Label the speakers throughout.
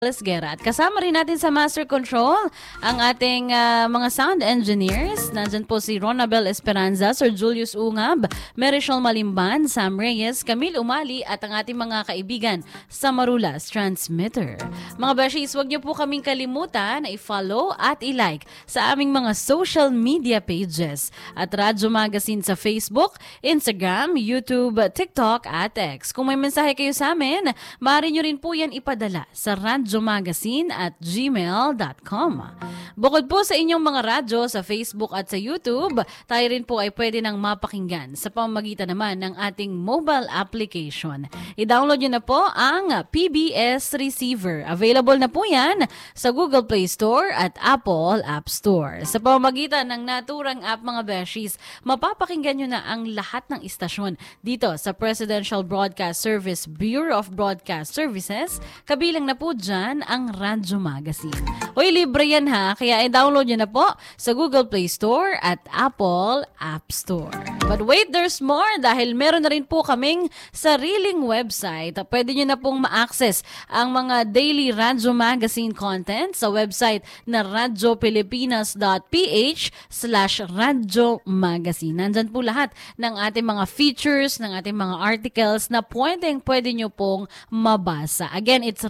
Speaker 1: Lesguera. At kasama rin natin sa Master Control ang ating mga sound engineers. Nandyan po si Ronabel Esperanza, Sir Julius Ungab, Merichel Malimban, Sam Reyes, Camille Umali at ang ating mga kaibigan sa Marulas Transmitter. Mga Beshies, huwag niyo po kaming kalimutan na i-follow at i-like sa aming mga social media pages at Radyo Magazine sa Facebook, Instagram, YouTube, TikTok at X. Kung may mensahe kayo sa amin, maaari nyo rin po yan ipadala sa radyomagazine@gmail.com. Bukod po sa inyong mga radyo sa Facebook at sa YouTube, tayo rin po ay pwede nang mapakinggan sa pamamagitan naman ng ating mobile application. I-download nyo na po ang PBS Receiver. Available na po yan sa Google Play Store at Apple App Store. Sa pamamagitan ng naturang app mga Beshies, mapapakinggan nyo na ang lahat ng istasyon dito sa Presidential Broadcast Service Bureau of Broadcast Services, kabilang na po dyan ang Radyo Magazine. Hoy, libre yan ha, kaya i-download nyo na po sa Google Play Store at Apple App Store. But wait, there's more dahil meron na rin po kaming sariling website. Pwede nyo na pong ma-access ang mga daily Radyo Magazine content sa website na radyopilipinas.ph/Radyo Magazine. Nandyan po lahat ng ating mga features, ng ating mga articles na pwede nyo pong mabasa. Again, it's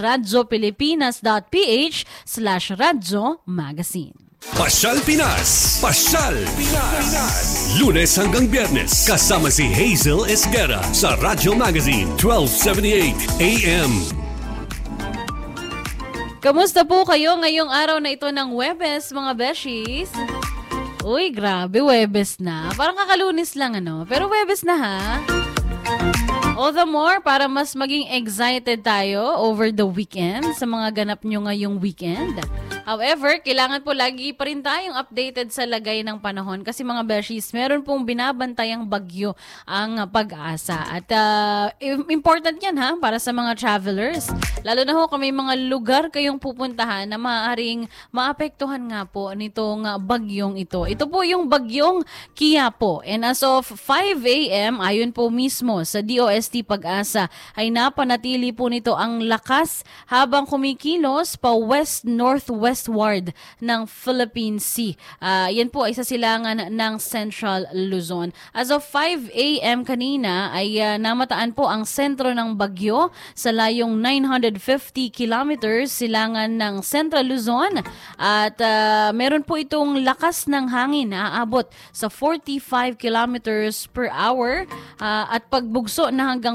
Speaker 1: radyopilipinas.ph/Radyo Magazine.
Speaker 2: Pasyal Pinas! Pasyal Pinas! Lunes hanggang Biyernes, kasama si Hazel Esguera sa Radyo Magazine, 1278 AM.
Speaker 1: Kamusta po kayo ngayong araw na ito ng Huwebes, mga Beshies? Uy, grabe, Huwebes na. Parang kakalunis lang, ano? Pero Huwebes na, ha? All the more para mas maging excited tayo over the weekend sa mga ganap nyo ngayong weekend. However, kailangan po lagi pa rin tayong updated sa lagay ng panahon kasi mga Beshies, meron pong binabantayang bagyo ang Pag-asa. At important yan ha para sa mga travelers. Lalo na ho kung may mga lugar kayong pupuntahan na maaaring maapektuhan nga po nitong bagyong ito. Ito po yung bagyong Qiapo. And as of 5 a.m., ayon po mismo sa DOST Pag-asa, ay napanatili po nito ang lakas habang kumikilos pa west-northwestward ng Philippine Sea. Yan po ay sa silangan ng Central Luzon. As of 5 a.m. kanina ay namataan po ang sentro ng bagyo sa layong 950 kilometers silangan ng Central Luzon at meron po itong lakas ng hangin na aabot sa 45 kilometers per hour at pagbugso na hanggang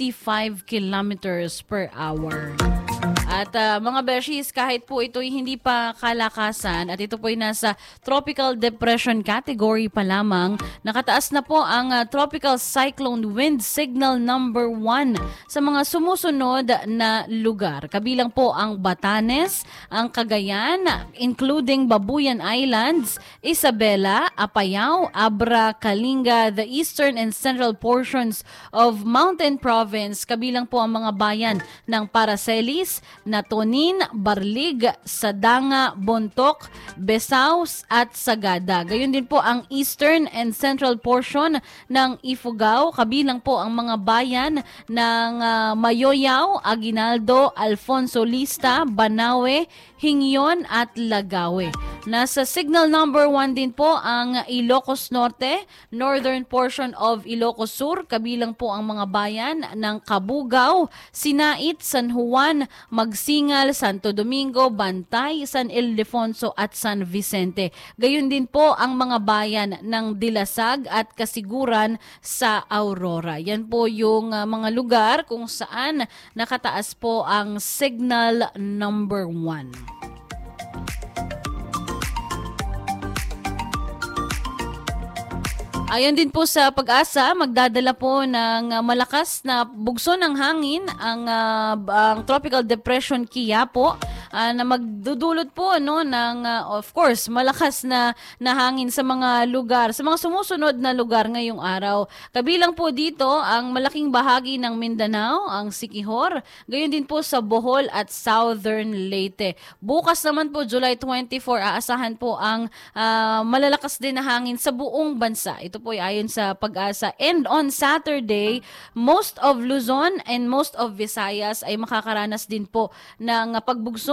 Speaker 1: 55 kilometers per hour. At mga Beshies, kahit po ito'y hindi pa kalakasan at ito po'y nasa tropical depression category pa lamang, nakataas na po ang tropical cyclone wind signal number 1 sa mga sumusunod na lugar. Kabilang po ang Batanes, ang Cagayan, including Babuyan Islands, Isabela, Apayao, Abra, Kalinga, the eastern and central portions of Mountain Province, kabilang po ang mga bayan ng Paracelis, Natonin, Barlig, Sadanga, Bontoc, Besaus at Sagada. Gayon din po ang eastern and central portion ng Ifugao, kabilang po ang mga bayan ng Mayoyao, Aguinaldo, Alfonso Lista, Banawe, Hingyon at Lagawe. Nasa signal number 1 din po ang Ilocos Norte, northern portion of Ilocos Sur, kabilang po ang mga bayan ng Cabugao, Sinait, San Juan, Magsingal, Santo Domingo, Bantay, San Ildefonso at San Vicente. Gayon din po ang mga bayan ng Dilasag at Kasiguran sa Aurora. Yan po yung mga lugar kung saan nakataas po ang signal number 1. Ayon din po sa Pag-asa, magdadala po ng malakas na bugso ng hangin ang Tropical Depression Qiapo na magdudulot po ng of course malakas na hangin sa mga lugar, sa mga sumusunod na lugar ngayong araw. Kabilang po dito ang malaking bahagi ng Mindanao, ang Siquijor, gayon din po sa Bohol at Southern Leyte. Bukas naman po July 24, aasahan po ang malalakas din na hangin sa buong bansa. Ito po ay ayon sa Pag-asa. And on Saturday, most of Luzon and most of Visayas ay makakaranas din po ng pagbugso